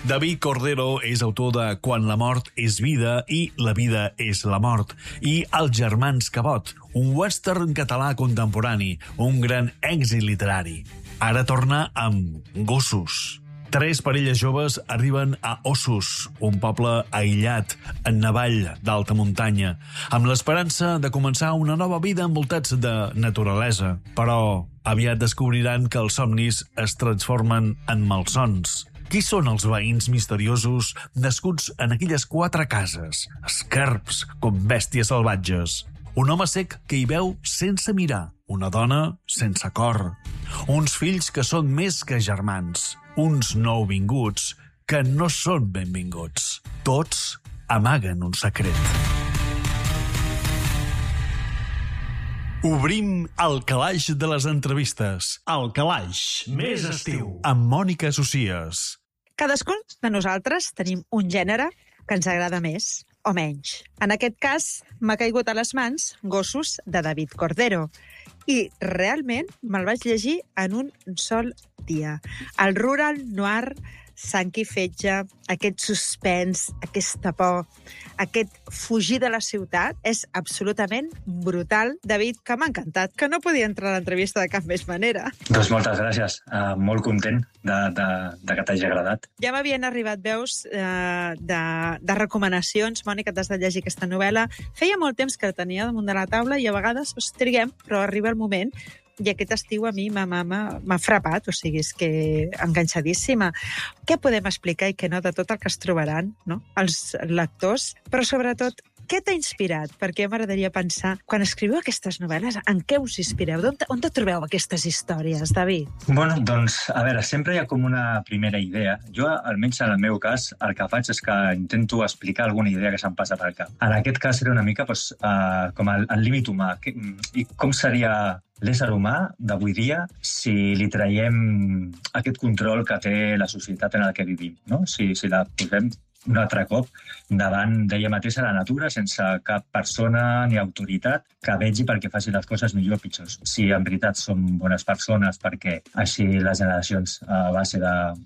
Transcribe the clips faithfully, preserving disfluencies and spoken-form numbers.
David Cordero és autor de Quan la mort és vida i La vida és la mort, i Els germans Cabot, un western català contemporani, un gran èxit literari. Ara torna amb Gossos. Tres parelles joves arriben a Ossos, un poble aïllat en Navall d'alta muntanya, amb l'esperança de començar una nova vida envoltats de naturalesa. Però aviat descobriran que els somnis es transformen en malsons. Qui són els veïns misteriosos nascuts en aquelles quatre cases, esquerps com bèsties salvatges? Un home sec que hi veu sense mirar, una dona sense cor, uns fills que són més que germans, uns nouvinguts que no són benvinguts. Tots amaguen un secret. Obrim el calaix de les entrevistes. El calaix més estiu. Amb Mònica Socies. Cadascun de nosaltres tenim un gènere que ens agrada més o menys. En aquest cas, m'ha caigut a les mans Gossos, de David Cordero. I realment me'l vaig llegir en un sol dia. El rural noir, sang i fetge, aquest suspens, aquesta por, aquest fugir de la ciutat, és absolutament brutal. David, que m'ha encantat, que no podia entrar a l'entrevista de cap més manera. Doncs moltes gràcies. Uh, molt content de, de, de que t'hagi agradat. Ja m'havien arribat veus eh, de, de recomanacions. Mònica, t'has de llegir aquesta novel·la. Feia molt temps que la tenia damunt de la taula i a vegades doncs, triguem, però arriba el moment. I aquest estiu a mi m'ha frapat, o sigui, és que enganxadíssima. Què podem explicar i què no de tot el que es trobaran, no?, els lectors? Però sobretot, què t'ha inspirat? Perquè m'agradaria pensar, quan escriviu aquestes novel·les, en què us inspireu? On, on te trobeu aquestes històries, David? Bueno, doncs, a veure, sempre hi ha com una primera idea. Jo, almenys en el meu cas, el que faig és que intento explicar alguna idea que se'm passa pel cap. En aquest cas era una mica doncs, uh, com el, el límit humà. I com seria l'ésser humà d'avui dia si li traiem aquest control que té la societat en la que vivim, no? Si, si la posem un altre cop davant d'ella mateixa la natura, sense cap persona ni autoritat que vegi perquè faci les coses millor o pitjors. Si en veritat som bones persones perquè així les generacions a base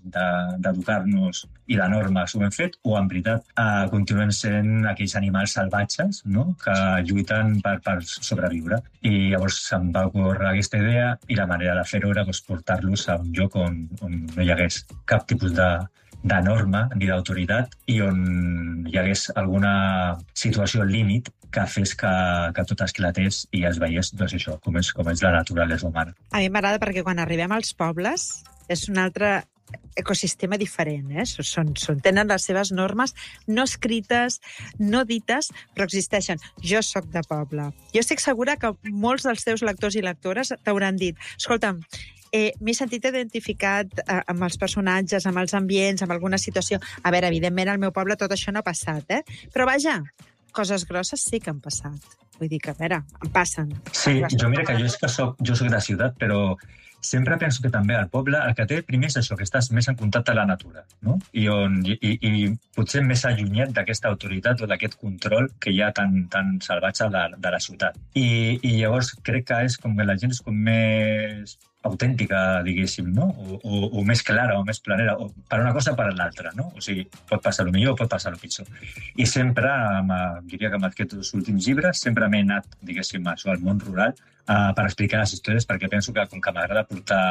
d'educar-nos i de normes ho hem fet, o en veritat eh, continuem sent aquells animals salvatges, no?, que lluiten per, per sobreviure. I llavors se'm va ocórrer aquesta idea i la manera de fer-ho era doncs, portar-los a un lloc on, on no hi hagués cap tipus de de norma ni d'autoritat i on hi hagués alguna situació límit que fes que, que tot esclatés i es veiés doncs això, com és, com és la naturalesa humana. A mi m'agrada perquè quan arribem als pobles és un altre ecosistema diferent, eh? Són, són, tenen les seves normes no escrites, no dites, però existeixen. Jo sóc de poble. Jo estic segura que molts dels teus lectors i lectores t'hauran dit, escolta'm, Eh, m'he sentit identificat eh, amb els personatges, amb els ambients, amb alguna situació. A veure, evidentment, al meu poble tot això no ha passat, eh? Però vaja, coses grosses sí que han passat. Vull dir que, a veure, em passen. Sí, jo mira que jo és que soc, jo soc de ciutat, però sempre penso que també al poble el que té primer és això, que estàs més en contacte amb la natura, no? I, on, i, i potser més allunyat d'aquesta autoritat o d'aquest control que hi ha tan, tan salvatge de, de la ciutat. I, I llavors crec que és com que la gent és com més autèntica, diguéssim, no? O, o, o més clara, o més planera, o per una cosa o per l'altra, no? O sigui, pot passar el millor o pot passar el pitjor. I sempre, amb, diria que amb aquests últims llibres, sempre m'he anat, diguéssim, això, al món rural uh, per explicar les històries, perquè penso que, com que m'agrada portar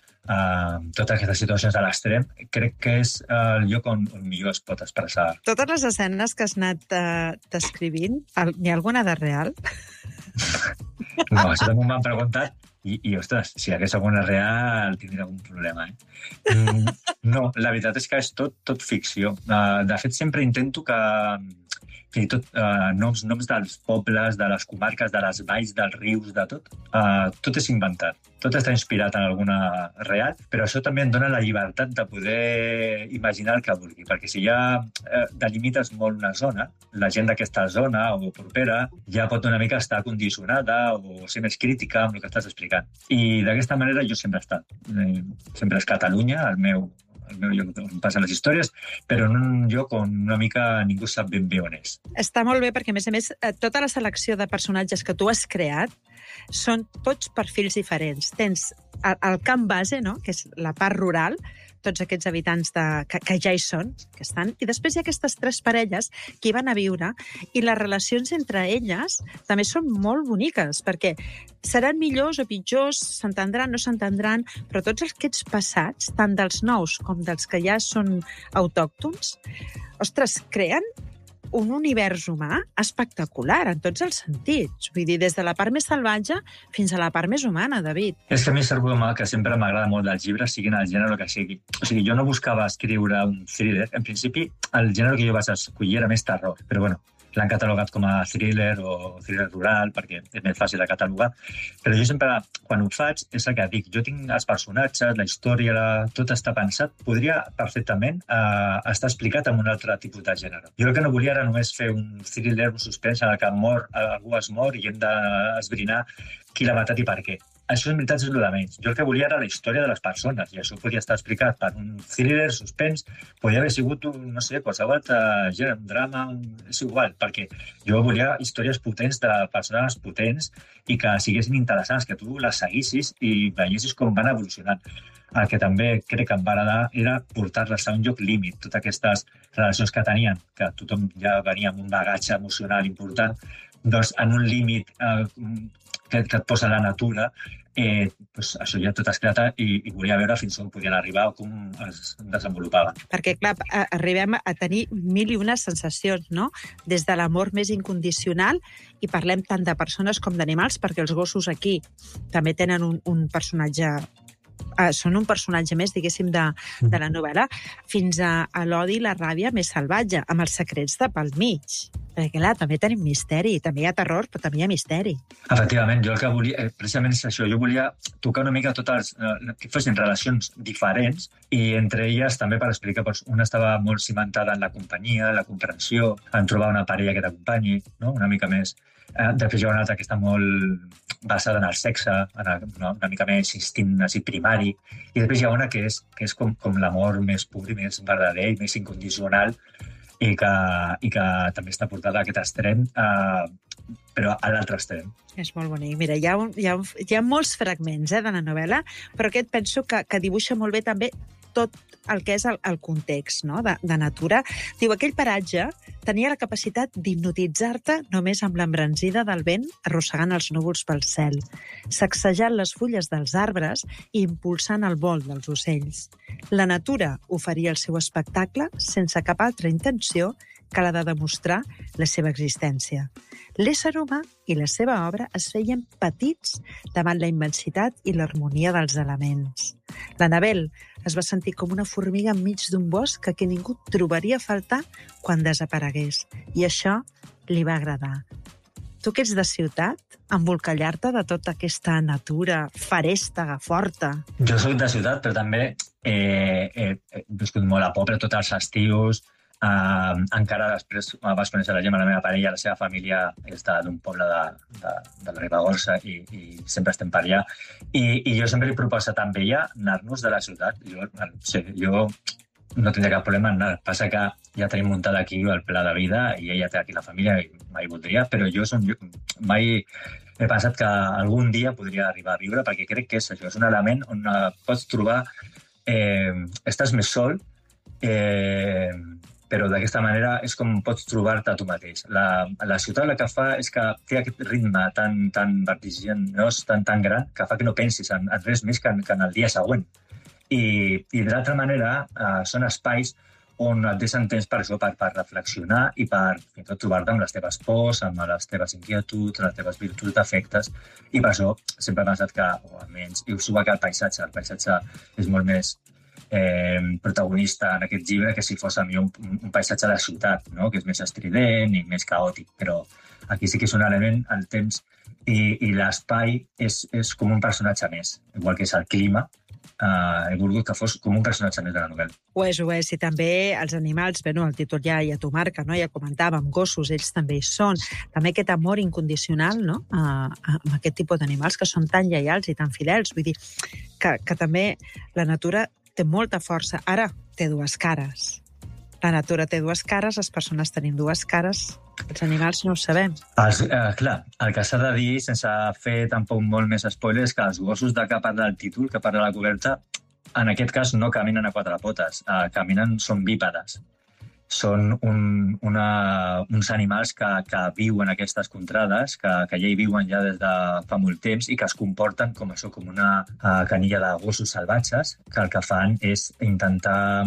uh, totes aquestes situacions a l'extrem, crec que és uh, el lloc on, on millor es pot expressar. Totes les escenes que has anat uh, descrivint, n'hi ha alguna de real? No, això també m'han preguntat. I, i, ostres, si hi hagués alguna real, tindria algun problema, eh? Mm, no, la veritat és que és tot, tot ficció. Uh, de fet, sempre intento que fins i tot uh, noms, noms dels pobles, de les comarques, de les valls, dels rius, de tot, uh, tot és inventat. Tot està inspirat en alguna real, però això també em dona la llibertat de poder imaginar el que vulgui, perquè si ja eh, delimites molt una zona, la gent d'aquesta zona o propera ja pot una mica estar condicionada o ser més crítica amb el que estàs explicant. I d'aquesta manera jo sempre he estat. Eh, sempre és Catalunya, el meu, el meu lloc on passen les històries, però en un lloc on una mica ningú sap ben bé on és. Està molt bé perquè, a més a més, tota la selecció de personatges que tu has creat són tots perfils diferents. Tens el, el camp base, no?, que és la part rural, tots aquests habitants de, que, que ja hi són, que estan, i després hi ha aquestes tres parelles que hi van a viure, i les relacions entre elles també són molt boniques, perquè seran millors o pitjors, s'entendran, no s'entendran, però tots aquests passats, tant dels nous com dels que ja són autòctons, ostres, creen un univers humà espectacular en tots els sentits. Vull dir, des de la part més salvatge fins a la part més humana, David. És que a mi és el que sempre m'agrada molt dels llibres, siguin el gènere que sigui. O sigui, jo no buscava escriure un thriller. En principi, el gènere que jo vaig escollir era més terror, però bueno, l'han catalogat com a thriller o thriller rural, perquè és més fàcil de catalogar. Però jo sempre, quan ho faig, és el que dic. Jo tinc els personatges, la història, la... tot està pensat. Podria perfectament eh, estar explicat en un altre tipus de gènere. Jo el que no volia era només fer un thriller, un suspens, en el que mor, algú es mor i hem d'esbrinar qui l'ha matat i per què. Això, en veritat, és el de menys. Jo el que volia era la història de les persones, i això podia estar explicat per un thriller, suspens, podia haver sigut un, no sé, qualsevol gènere, un drama, un... és igual, perquè jo volia històries potents de persones potents i que siguessin interessants, que tu les seguissis i veiessis com van evolucionant. El que també crec que em va agradar era portar-les a un lloc límit, totes aquestes relacions que tenien, que tothom ja venia amb un bagatge emocional important, doncs en un límit eh, que, que et posa la natura, eh, doncs això ja tot esclata i, i volia veure fins on podien arribar o com es desenvolupaven. Perquè, clar, arribem a tenir mil i unes sensacions, no? Des de l'amor més incondicional, i parlem tant de persones com d'animals, perquè els gossos aquí també tenen un, un personatge... Uh, són un personatge més, diguéssim, de, de la novel·la, fins a, a l'odi i la ràbia més salvatge, amb els secrets de pel mig. Perquè, clar, també tenim misteri, també hi ha terror, però també hi ha misteri. Efectivament, jo el que volia, eh, precisament és això, jo volia tocar una mica totes, eh, que fossin relacions diferents, i entre elles també per explicar, doncs, una estava molt cimentada en la companyia, la comprensió, en trobar una parella que t'acompanyi, no? Una mica més. Eh, després hi ha una altra que està molt basada en el sexe, en el, una, una mica més instint així primari, i després hi ha una que és, que és com, com l'amor més pur i més verdader i més incondicional, i que, i que també està portada a aquest extrem, eh, però a l'altre extrem. És molt bonic. Mira, hi ha, un, hi ha, un, hi ha molts fragments eh, de la novel·la, però aquest penso que, que dibuixa molt bé també tot el que és el, el context, no? de, de natura. Diu, aquell paratge tenia la capacitat d'hipnotitzar-te només amb l'embranzida del vent arrossegant els núvols pel cel, sacsejant les fulles dels arbres i impulsant el vol dels ocells. La natura oferia el seu espectacle sense cap altra intenció que la de demostrar la seva existència. L'ésser humà i la seva obra es feien petits davant la immensitat i l'harmonia dels elements. L'Annabel es va sentir com una formiga enmig d'un bosc que, que ningú trobaria a faltar quan desaparegués, i això li va agradar. Tu que ets de ciutat, embolcallar-te de tota aquesta natura farèstega, forta. Jo soc de ciutat, però també eh, he, he viscut molt a poble tots els estius. Uh, encara després vas conèixer la Gemma, la meva parella, la seva família és d'un poble de, de, de la Ribagorça i, i sempre estem per allà. I, i jo sempre he proposat amb ella anar-nos de la ciutat. Jo, sí, jo no tindria cap problema en anar. Passa que ja tenim muntat aquí el pla de vida i ella té aquí la família i mai voldria, però jo som, mai he pensat que algun dia podria arribar a viure, perquè crec que és això, és un element on pots trobar... Eh, estàs més sol, eh, però d'aquesta manera és com pots trobar-te a tu mateix. La, la ciutat el que fa és que té aquest ritme tan, tan vertiginós, tan, tan gran, que fa que no pensis en, en res més que en, que en el dia següent. I, i de l'altra manera, eh, són espais on et deixen temps per això, per, per reflexionar i per fins i tot trobar-te amb les teves pors, amb les teves inquietuds, les teves virtuts, defectes. I per això sempre he pensat que, o almenys, i ho suba que el paisatge, el paisatge és molt més Eh, protagonista en aquest llibre que si fos a mi un, un paisatge de la ciutat, no? Que és més estrident i més caòtic, però aquí sí que és un element, el temps i, i l'espai és, és com un personatge més, igual que és el clima, eh, he volgut que fos com un personatge més de la novel·la. Ho és, ho és, i també els animals, bé, no, el títol ja, ja t'ho marca, no? Ja comentàvem, gossos, ells també hi són, també aquest amor incondicional, no? A, a, amb aquest tipus d'animals que són tan lleials i tan fidels, vull dir que, que també la natura té molta força. Ara té dues cares. La natura té dues cares, les persones tenim dues cares, els animals no ho sabem. Els, eh, clar, el que s'ha de dir, sense fer tampoc molt més spoilers, que els gossos de que parla del títol, que parla la coberta, en aquest cas no caminen a quatre potes, uh, caminen, són bípedes. Són un, una, uns animals que, que viuen aquestes contrades, que, que ja hi viuen ja des de fa molt temps i que es comporten com això, com una uh, canilla de gossos salvatges, que el que fan és intentar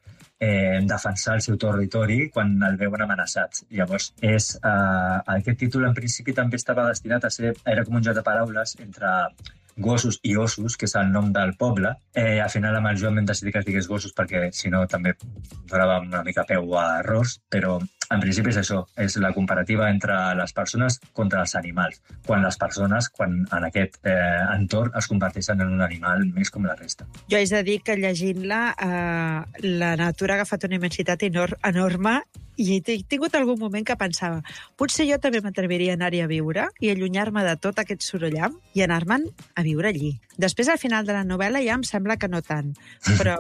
eh, defensar el seu territori quan el veuen amenaçats. Llavors, és, uh, aquest títol en principi també estava destinat a ser, era com un joc de paraules entre gossos i ossos, que és el nom del poble. Eh, al final, amb el joc vam decidir que es digués gossos perquè, si no, també donava una mica peu a errors, però en principi és això, és la comparativa entre les persones contra els animals, quan les persones, quan en aquest eh, entorn es converteixen en un animal més com la resta. Jo haig de dir que llegint-la, eh, la natura ha agafat una immensitat enor enorme i he tingut algun moment que pensava potser jo també m'atreviria a anar-hi a viure i allunyar-me de tot aquest sorollam i anar-me'n a viure allí. Després, al final de la novel·la, ja em sembla que no tant, però,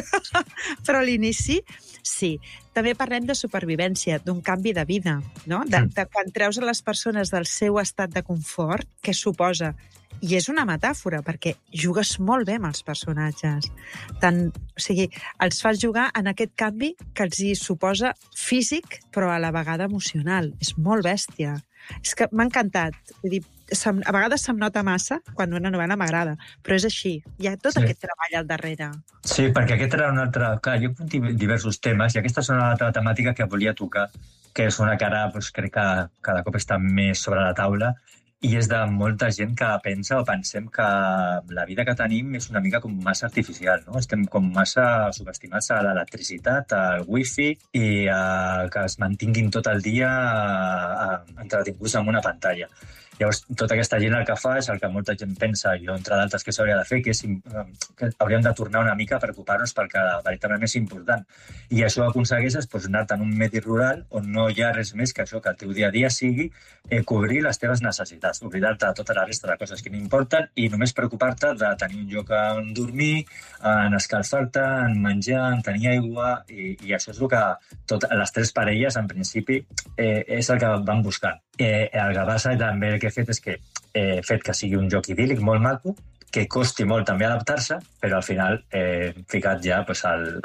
però a l'inici, sí. També parlem de supervivència, d'un canvi de vida, no? De, de quan treus a les persones del seu estat de confort, què suposa? I és una metàfora, perquè jugues molt bé amb els personatges. Tant, o sigui, els fas jugar en aquest canvi que els hi suposa físic, però a la vegada emocional. És molt bèstia. És que m'ha encantat. Vull dir, se'm, a vegades se'm nota massa quan una novel·la m'agrada, però és així. Hi ha tot sí. aquest treball al darrere. Sí, perquè aquest era un altre... Clar, jo he tingut diversos temes i aquesta és una altra temàtica que volia tocar, que és una que ara doncs, crec que cada cop està més sobre la taula, i és de molta gent que pensa o pensem que la vida que tenim és una mica com massa artificial, no? Estem com massa subestimats a l'electricitat, al wifi i uh, que es mantinguin tot el dia uh, entretinguts en una pantalla. Llavors, tota aquesta gent el que fa és el que molta gent pensa, i jo entre d'altres que s'hauria de fer, que és que hauríem de tornar una mica a preocupar-nos pel que veritablement és important. I això aconsegueixes doncs, anar-te en un medi rural on no hi ha res més que això, que el teu dia a dia sigui eh, cobrir les teves necessitats, oblidar-te de tota la resta de coses que no importen i només preocupar-te de tenir un lloc on dormir, en escalfar-te, en menjar, en tenir aigua, i, i això és el que tot, les tres parelles, en principi, eh, és el que van buscant. Eh, el que passa també el que he fet és que he fet que sigui un joc idíl·lic molt maco, que costi molt també adaptar-se, però al final he ficat ja pues,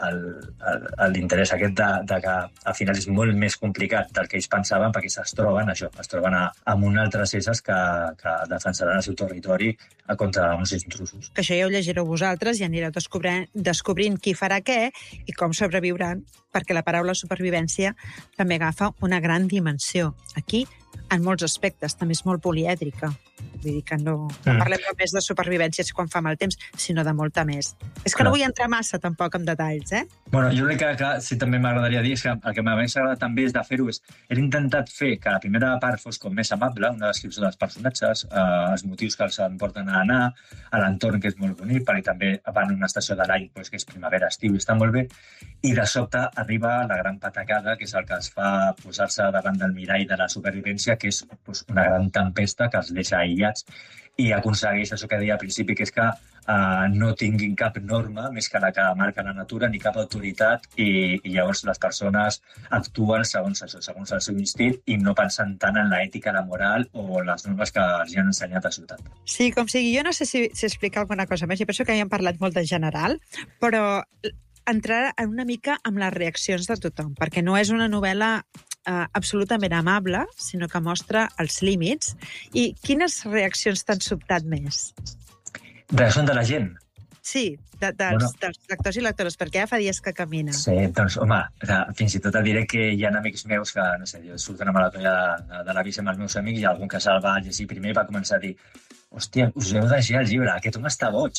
l'interès aquest de, de que al final és molt més complicat del que ells pensaven perquè es troben això, es troben a, amb un altres éssers que, que defensaran el seu territori contra uns intrusos. Que això ja ho llegireu vosaltres i anireu descobrint, descobrint qui farà què i com sobreviuran, perquè la paraula supervivència també agafa una gran dimensió. Aquí, en molts aspectes, també és molt polièdrica. Vull dir que no, no parlem només de supervivència quan fa mal temps, sinó de molta més. És que Clar. no vull entrar massa, tampoc, en detalls, eh? Bueno, jo crec que, que sí, també m'agradaria dir que el que m'ha agradat també és de fer-ho és... He intentat fer que la primera part fos com més amable, una descripció dels personatges, eh, els motius que els porten a anar, a l'entorn, que és molt bonic, perquè també van a una estació de l'any, pues, que és primavera, estiu, i està molt bé, i de sobte arriba la gran patacada, que és el que es fa posar-se davant del mirall de la supervivència, que és pues, una gran tempesta que els deixa aïllats i aconsegueix això que deia al principi, que és que uh, no tinguin cap norma més que la que marca la natura, ni cap autoritat, i, i llavors les persones actuen segons això, segons el seu instint, i no pensant tant en l'ètica, la moral o les normes que els han ensenyat a ciutat. Sí, com sigui, jo no sé si, si explicar alguna cosa més, jo penso que ja hem parlat molt de general, però entrar en una mica amb les reaccions de tothom, perquè no és una novel·la Uh, absolutament amable, sinó que mostra els límits. I quines reaccions t'han sobtat més? Reaccions de la gent? Sí, de, dels, bueno. dels lectors i lectores, perquè ja fa dies que camina. Sí, doncs, home, fins i tot et diré que hi ha amics meus que, no sé, surten a maratona de, de la bici amb els meus amics i algun que se'l va llegir primer i va començar a dir hòstia, us heu de llegir el llibre, aquest home està boig.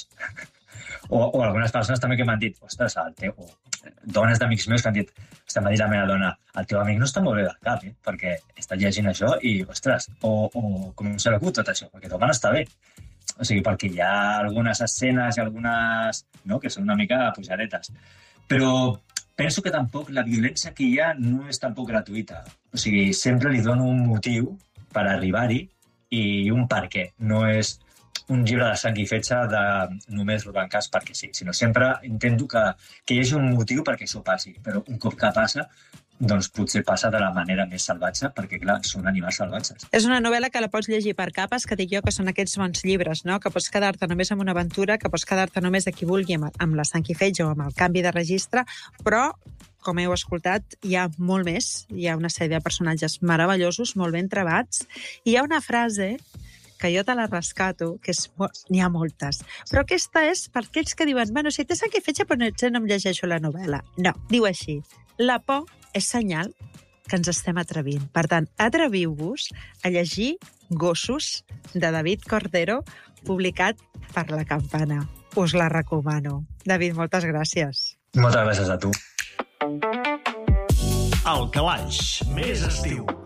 O, o algunes persones també que m'han dit, ostres, el teu... dones d'amics meus que han dit, estem a dir la meva dona, el teu amic no està molt bé del cap, eh? Perquè està llegint això i, ostres, o, o com s'ha begut tot això, perquè teu home no està bé. O sigui, perquè hi ha algunes escenes i algunes, no?, que són una mica pujadetes. Però penso que tampoc la violència que hi ha no és tampoc gratuïta. O sigui, sempre li dono un motiu per arribar-hi i un per què. No és un llibre de sang i fetge de només robar en cas perquè sí, sinó sempre intento que, que hi hagi un motiu perquè això passi, però un cop que passa, doncs potser passa de la manera més salvatge, perquè, clar, són animals salvatges. És una novel·la que la pots llegir per capes, que dic jo que són aquests bons llibres, no? Que pots quedar-te només amb una aventura, que pots quedar-te només de qui vulgui amb, amb la sang i fetge o amb el canvi de registre, però, com heu escoltat, hi ha molt més. Hi ha una sèrie de personatges meravellosos, molt ben trebats, i hi ha una frase que jo te la rescato, que és, n'hi ha moltes. Però aquesta és per aquells que diuen, bueno, si té sang i fetge, però no em llegeixo la novel·la. No, diu així, la por és senyal que ens estem atrevint. Per tant, atreviu-vos a llegir Gossos, de David Cordero, publicat per La Campana. Us la recomano. David, moltes gràcies. Moltes gràcies a tu. El Calaix, més estiu.